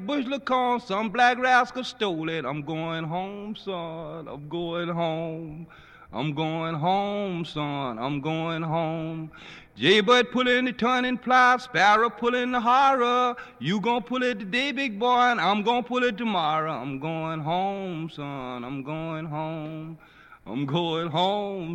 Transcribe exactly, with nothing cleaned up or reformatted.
Bushel of corn, some black rascal stole it. I'm going home, son. I'm going home. I'm going home, son. I'm going home. Jaybird pulling the turning plow, Sparrow pulling the horror. You gonna pull it today, big boy, and I'm gonna pull it tomorrow. I'm going home, son. I'm going home. I'm going home.